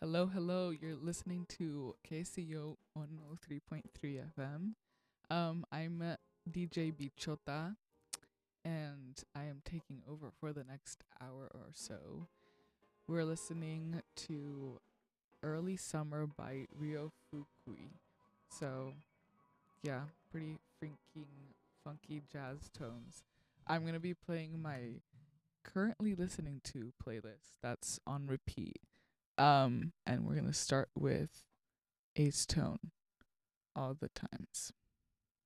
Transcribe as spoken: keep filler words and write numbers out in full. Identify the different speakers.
Speaker 1: Hello, hello. You're listening to K C O one oh three point three F M. Um, I'm uh, D J Bichota, and I am taking over for the next hour or so. We're listening to Early Summer by Rio Fukui. So, yeah, pretty freaking funky jazz tones. I'm going to be playing my currently listening to playlist that's on repeat. Um, and we're going to start with Ace Tone all the times.